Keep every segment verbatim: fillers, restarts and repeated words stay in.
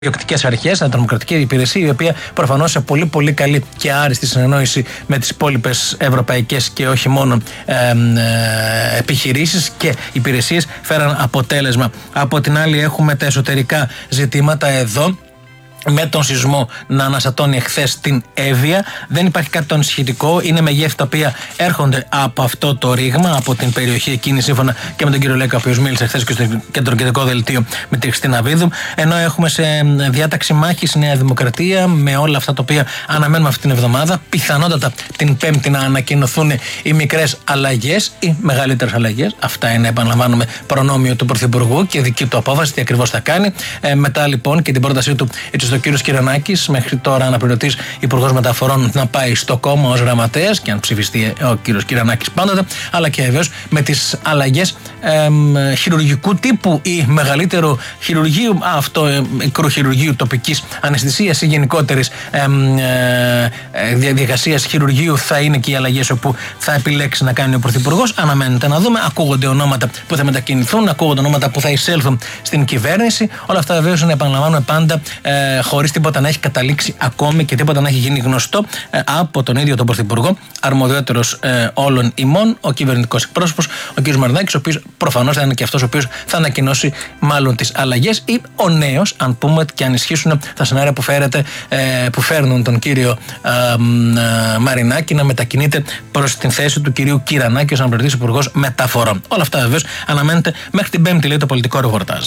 διοκτικές αρχές, αντιτρομοκρατική υπηρεσία, η οποία προφανώς σε πολύ πολύ καλή και άριστη συνεννόηση με τις υπόλοιπες ευρωπαϊκές και όχι μόνο ε, ε, επιχειρήσεις και υπηρεσίες φέραν αποτέλεσμα. Από την άλλη έχουμε τα εσωτερικά ζητήματα εδώ, με τον σεισμό να αναστατώνει εχθές την Εύβοια. Δεν υπάρχει κάτι το ανησυχητικό. Είναι μεγέθη τα οποία έρχονται από αυτό το ρήγμα, από την περιοχή εκείνη, σύμφωνα και με τον κύριο Λέκα, ο οποίος μίλησε χθες και στο κεντροκεντρικό δελτίο με τη Χριστίνα Βίδου. Ενώ έχουμε σε διάταξη μάχης Νέα Δημοκρατία, με όλα αυτά τα οποία αναμένουμε αυτή την εβδομάδα. Πιθανότατα την Πέμπτη να ανακοινωθούν οι μικρές αλλαγές ή μεγαλύτερες αλλαγές. Αυτά είναι, επαναλαμβάνουμε, προνόμιο του Πρωθυπουργού και δική του απόφαση, τι ακριβώς θα κάνει. Ε, μετά λοιπόν και την πρότασή του ο κύριος Κυρανάκης, μέχρι τώρα αναπληρωτής υπουργός μεταφορών, να πάει στο κόμμα ως γραμματέας και αν ψηφιστεί ο κύριος Κυρανάκης πάντοτε, αλλά και βεβαίως με τις αλλαγές ε, χειρουργικού τύπου ή μεγαλύτερου χειρουργείου, αυτό ε, μικρού χειρουργείου τοπικής αναισθησίας ή γενικότερης ε, ε, διαδικασίας χειρουργείου, θα είναι και οι αλλαγές όπου θα επιλέξει να κάνει ο Πρωθυπουργός. Αναμένεται να δούμε. Ακούγονται ονόματα που θα μετακινηθούν, ακούγονται ονόματα που θα εισέλθουν στην κυβέρνηση. Όλα αυτά βεβαίως είναι, επαναλαμβάνουμε, πάντα ε, χωρίς τίποτα να έχει καταλήξει ακόμη και τίποτα να έχει γίνει γνωστό ε, από τον ίδιο τον Πρωθυπουργό, αρμοδιότερος ε, όλων ημών, ο κυβερνητικός εκπρόσωπος, ο κ. Μαρινάκης, ο οποίος προφανώς θα είναι και αυτός ο οποίος θα ανακοινώσει μάλλον τις αλλαγές, ή ο νέος, αν πούμε και αν ισχύσουν τα σενάρια που, φέρεται, ε, που φέρνουν τον κύριο ε, ε, Μαρινάκη να μετακινείται προς την θέση του κυρίου Κυρανάκη ως αναπληρωτής υπουργός μεταφορών. Όλα αυτά βεβαίως αναμένεται μέχρι την Πέμπτη, λέει το πολιτικό ρεπορτάζ.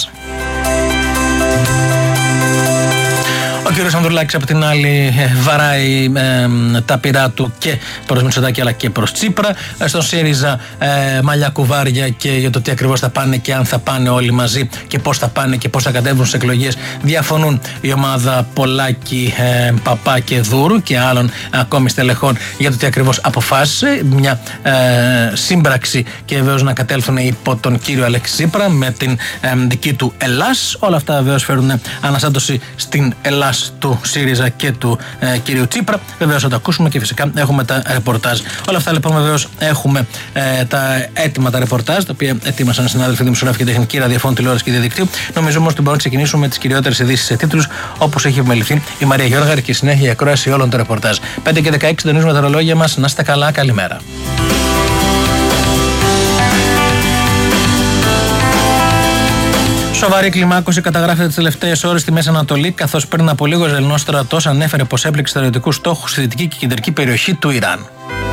Ο κύριος Ανδρουλάκης από την άλλη βαράει ε, τα πυρά του και προς Μητσοτάκη αλλά και προς Τσίπρα. Στον ΣΥΡΙΖΑ ε, μαλλιά κουβάρια και για το τι ακριβώς θα πάνε και αν θα πάνε όλοι μαζί και πώς θα πάνε και πώς θα κατέβουν στις εκλογές. Διαφωνούν η ομάδα Πολάκη, ε, Παπά και Δούρου και άλλων ακόμη στελεχών για το τι ακριβώς αποφάσισε. Μια ε, σύμπραξη και βεβαίως να κατέλθουν υπό τον κύριο Αλέξη Τσίπρα με την ε, δική του Ελλάς. Όλα αυτά βεβαίως φέρουν αναστάτωση στην Ελλάς του ΣΥΡΙΖΑ και του ε, κυρίου Τσίπρα. Βεβαίως θα το ακούσουμε και φυσικά έχουμε τα ρεπορτάζ. Όλα αυτά λοιπόν βεβαίως έχουμε ε, τα έτοιμα τα ρεπορτάζ, τα οποία ετοίμασαν οι συνάδελφοι δημοσιογράφοι και τεχνική ραδιοφώνου, τηλεόραση και διαδικτύου. Νομίζω όμως ότι μπορούμε να ξεκινήσουμε με τις κυριότερες ειδήσεις σε τίτλους, όπως έχει επιμεληθεί η Μαρία Γιώργαρη και συνέχεια η ακρόαση όλων των ρεπορτάζ. πέντε και δεκαέξι συντονίζουμε τα ρολόγια μας. Να είστε καλά, καλημέρα. Σοβαρή κλιμάκωση καταγράφεται τις τελευταίες ώρες στη Μέση Ανατολή, καθώς πριν από λίγο ο Ισραηλινός στρατός ανέφερε πως έπληξε στρατιωτικούς στόχους στη δυτική και κεντρική περιοχή του Ιράν.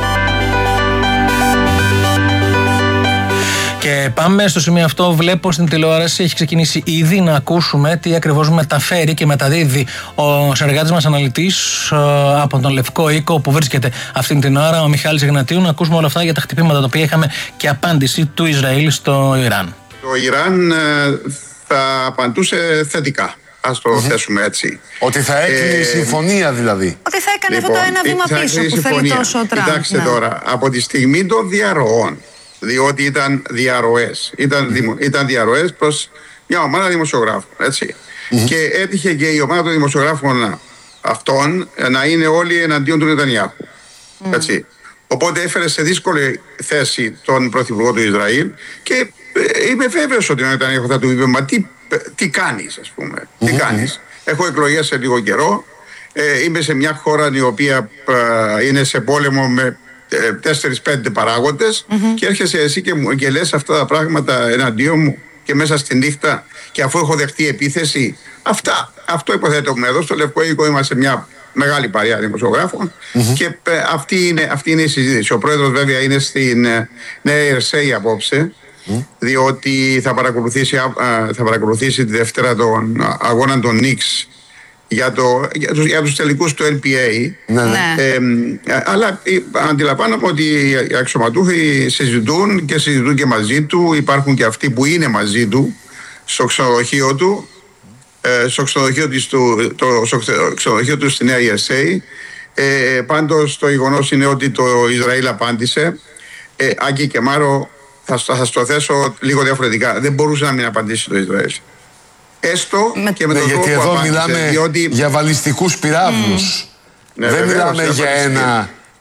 Και πάμε στο σημείο αυτό. Βλέπω στην τηλεόραση έχει ξεκινήσει ήδη να ακούσουμε τι ακριβώς μεταφέρει και μεταδίδει ο συνεργάτης μας αναλυτής από τον Λευκό Οίκο, που βρίσκεται αυτήν την ώρα, ο Μιχάλης Ιγνατίου. Να ακούσουμε όλα αυτά για τα χτυπήματα τα οποία είχαμε και απάντηση του Ισραήλ στο Ιράν. Το Ιράν θα απαντούσε θετικά. Ας το mm-hmm. θέσουμε έτσι. Ότι θα έκλεινε η ε, συμφωνία δηλαδή. Ότι θα έκανε λοιπόν, αυτό το ένα βήμα πίσω που θέλει τόσο ο Τραμπ. Κοιτάξτε ναι. τώρα, από τη στιγμή των διαρροών, διότι ήταν διαρροές, ήταν, mm. ήταν διαρροές προς μια ομάδα δημοσιογράφων, έτσι. Mm-hmm. Και έτυχε και η ομάδα των δημοσιογράφων αυτών να είναι όλοι εναντίον του Νετανιάχου, mm. έτσι. Οπότε έφερε σε δύσκολη θέση τον Πρωθυπουργό του Ισραήλ και είμαι βέβαιος ότι ο Νετανιάχου θα του είπε, μα τι, τι κάνεις, ας πούμε, mm-hmm. τι κάνεις. Έχω εκλογές σε λίγο καιρό, ε, είμαι σε μια χώρα η οποία ε, είναι σε πόλεμο με τέσσερις πέντε παράγοντες mm-hmm. και έρχεσαι εσύ και, μου, και λες αυτά τα πράγματα εναντίον μου και μέσα στη νύχτα, και αφού έχω δεχτεί επίθεση. Αυτά, αυτό υποθέτουμε εδώ στο Λευκό Οίκο. Είμαστε μια μεγάλη παρέα δημοσιογράφων mm-hmm. και ε, αυτή, είναι, αυτή είναι η συζήτηση. Ο πρόεδρος βέβαια είναι στην ε, Νέα Ιερσέη απόψε, mm. διότι θα παρακολουθήσει, α, θα παρακολουθήσει τη Δευτέρα τον αγώνα των Knicks για, το, για, τους, για τους τελικούς του N B A. Ναι. Ε, αλλά ε, αντιλαμβάνομαι ότι οι αξιωματούχοι συζητούν και συζητούν και μαζί του. Υπάρχουν και αυτοί που είναι μαζί του στο ξενοδοχείο του, ε, στο ξενοδοχείο, της, του, το, στο ξενοδοχείο του στη Νέα Ιερσέη. Ε, πάντως το γεγονός είναι ότι το Ισραήλ απάντησε. Ε, Άκη και Μάρο, θα, θα σας το θέσω λίγο διαφορετικά. Δεν μπορούσε να μην απαντήσει το Ισραήλ. Έστω με... και με τον ναι, τρόπο γιατί που εδώ απάντησε, μιλάμε διότι... για βαλιστικούς πυράβλους. Mm. Ναι, δεν βεβαίως, μιλάμε για ένα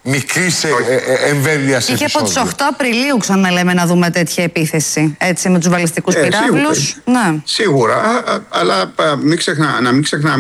μικρής ε, ε, εμβέλειας Είχε από τις οκτώ Απριλίου, ξαναλέμε, να δούμε τέτοια επίθεση. Έτσι, με τους βαλιστικούς ε, πυράβλους. Σίγουρα, ναι. σίγουρα, αλλά μην ξεχνά, να μην ξεχνάμε.